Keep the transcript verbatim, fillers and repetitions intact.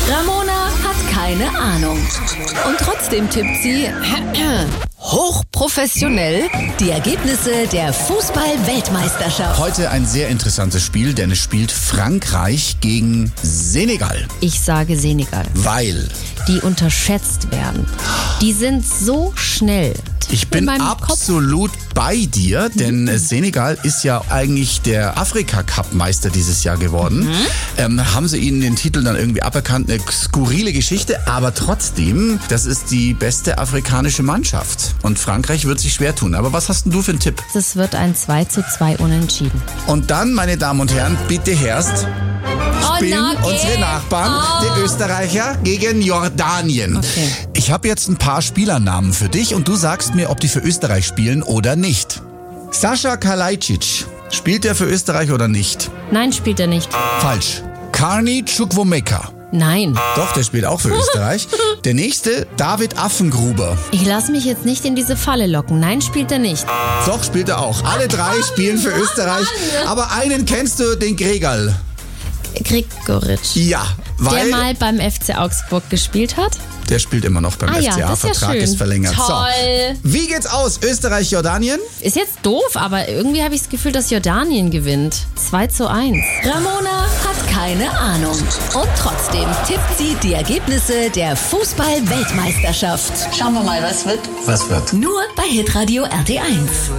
Ramona hat keine Ahnung. Und trotzdem tippt sie hochprofessionell die Ergebnisse der Fußball-Weltmeisterschaft. Heute ein sehr interessantes Spiel, denn es spielt Frankreich gegen Senegal. Ich sage Senegal. Weil? Die unterschätzt werden. Die sind so schnell. Ich bin absolut bei dir, denn mhm. Senegal ist ja eigentlich der Afrika-Cup-Meister dieses Jahr geworden. Mhm. Ähm, haben sie ihnen den Titel dann irgendwie aberkannt? Eine skurrile Geschichte, aber trotzdem, das ist die beste afrikanische Mannschaft. Und Frankreich wird sich schwer tun. Aber was hast denn du für einen Tipp? Das wird ein zwei zu zwei Unentschieden. Und dann, meine Damen und Herren, bitte herrscht, spielen Oh, no, unsere Nachbarn, oh. die Österreicher, gegen Jordanien. Okay. Ich habe jetzt ein paar Spielernamen für dich und du sagst mir, ob die für Österreich spielen oder nicht. Sascha Kalajdzic, spielt der für Österreich oder nicht? Nein, spielt er nicht. Falsch. Carney Chukwuemeka. Nein. Doch, der spielt auch für Österreich. Der nächste, David Affengruber. Ich lasse mich jetzt nicht in diese Falle locken. Nein, spielt er nicht. Doch, spielt er auch. Alle drei spielen für Österreich. Aber einen kennst du, den Gregal. Gregoritsch. Ja, weil... Der mal beim F C Augsburg gespielt hat? Der spielt immer noch beim Ah, F ja, C A. das ist ja Vertrag schön. ist verlängert. Toll. So. Wie geht's aus? Österreich, Jordanien? Ist jetzt doof, aber irgendwie habe ich das Gefühl, dass Jordanien gewinnt. zwei zu eins. Ramona hat keine Ahnung. Und trotzdem tippt sie die Ergebnisse der Fußball-Weltmeisterschaft. Schauen wir mal, was wird. Was wird? Nur bei Hitradio R T eins.